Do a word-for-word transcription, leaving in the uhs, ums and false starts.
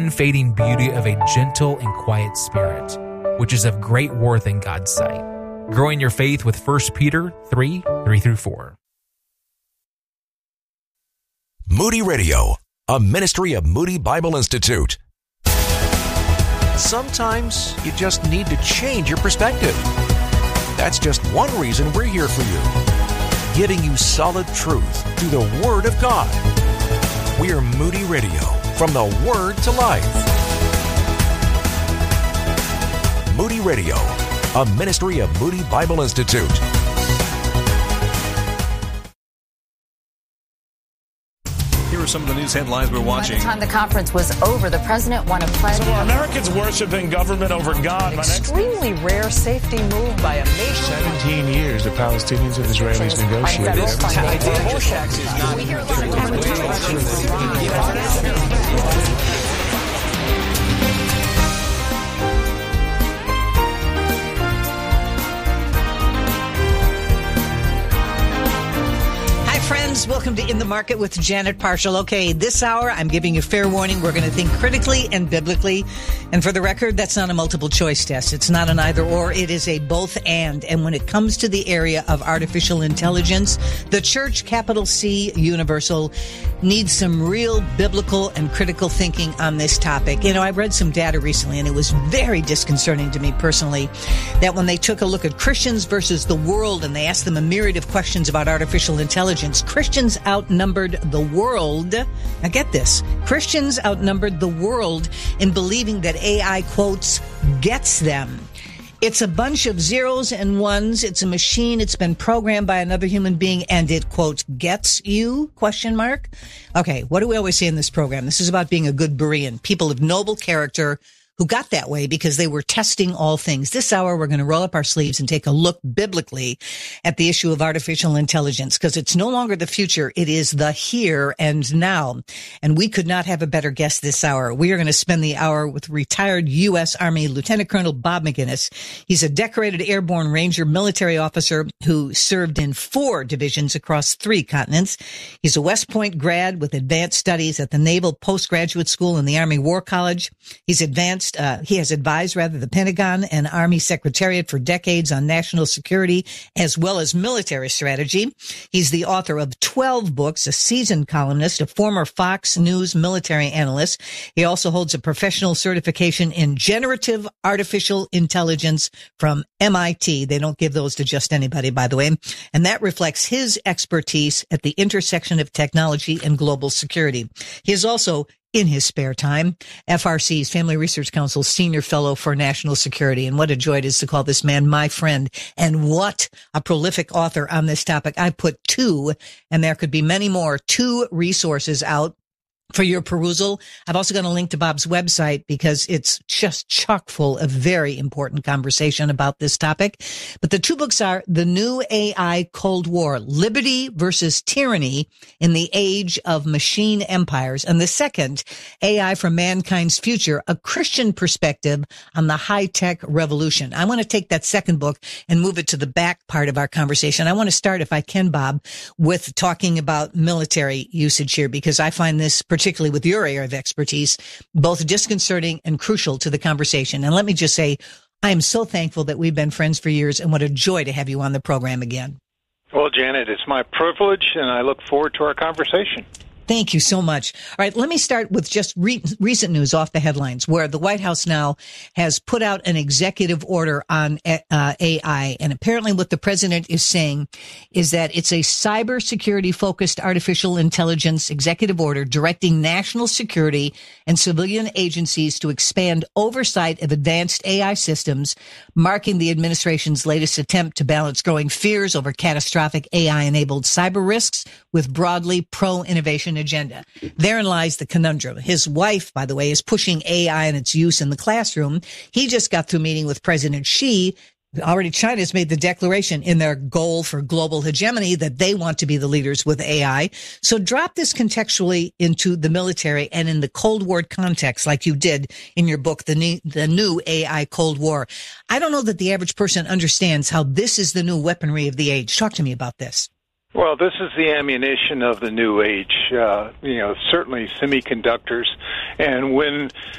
unfading beauty of a gentle and quiet spirit, which is of great worth in God's sight. Growing your faith with First Peter three, three through four. Moody Radio, a ministry of Moody Bible Institute. Sometimes you just need to change your perspective. That's just one reason we're here for you, giving you solid truth through the Word of God. We're Moody Radio, from the Word to life. Moody Radio, a ministry of Moody Bible Institute. Here are some of the news headlines we're watching. By the time the conference was over, the president won a pledge. So are Americans worshiping government over God? An extremely rare safety move by a nation. Seventeen years the Palestinians and Israelis negotiated. This tax is not. We hear a lot of Friends, welcome to In the Market with Janet Parshall. Okay, this hour, I'm giving you fair warning. We're going to think critically and biblically. And for the record, that's not a multiple choice test. It's not an either or. It is a both and. And when it comes to the area of artificial intelligence, the church, capital C, universal, needs some real biblical and critical thinking on this topic. You know, I read some data recently, and it was very disconcerting to me personally that when they took a look at Christians versus the world and they asked them a myriad of questions about artificial intelligence, Christians outnumbered the world. Now get this. Christians outnumbered the world in believing that A I, quotes, gets them. It's a bunch of zeros and ones. It's a machine. It's been programmed by another human being, and it, quote, gets you, question mark. Okay, what do we always say in this program? This is about being a good Berean, people of noble character who got that way because they were testing all things. This hour, we're going to roll up our sleeves and take a look biblically at the issue of artificial intelligence, because it's no longer the future. It is the here and now. And we could not have a better guest this hour. We are going to spend the hour with retired U S Army Lieutenant Colonel Bob McGinnis. He's a decorated airborne ranger military officer who served in four divisions across three continents. He's a West Point grad with advanced studies at the Naval Postgraduate School and the Army War College. He's advanced Uh, he has advised, rather, the Pentagon and Army Secretariat for decades on national security as well as military strategy. He's the author of twelve books, a seasoned columnist, a former Fox News military analyst. He also holds a professional certification in generative artificial intelligence from M I T. They don't give those to just anybody, by the way. And that reflects his expertise at the intersection of technology and global security. He is also, in his spare time, F R C's Family Research Council Senior Fellow for National Security. And what a joy it is to call this man my friend. And what a prolific author on this topic. I put two, and there could be many more, two resources out for your perusal. I've also got a link to Bob's website because it's just chock full of very important conversation about this topic. But the two books are The New A I Cold War, Liberty versus Tyranny in the Age of Machine Empires. And the second, A I for Mankind's Future, a Christian Perspective on the High-Tech Revolution. I want to take that second book and move it to the back part of our conversation. I want to start, if I can, Bob, with talking about military usage here, because I find this, particularly with your area of expertise, both disconcerting and crucial to the conversation. And let me just say, I am so thankful that we've been friends for years, and what a joy to have you on the program again. Well, Janet, it's my privilege, and I look forward to our conversation. Thank you so much. All right, let me start with just re- recent news off the headlines, where the White House now has put out an executive order on uh, A I. And apparently what the president is saying is that it's a cybersecurity-focused artificial intelligence executive order directing national security and civilian agencies to expand oversight of advanced A I systems, marking the administration's latest attempt to balance growing fears over catastrophic A I-enabled cyber risks with broadly pro-innovation agenda. Therein lies the conundrum. His wife, by the way, is pushing A I and its use in the classroom. He just got through meeting with President Xi. Already China's made the declaration in their goal for global hegemony that they want to be the leaders with A I. So drop this contextually into the military and in the Cold War context, like you did in your book, The New, the new A I Cold War. I don't know that the average person understands how this is the new weaponry of the age. Talk to me about this. Well, this is the ammunition of the new age, uh, you know, certainly semiconductors. And when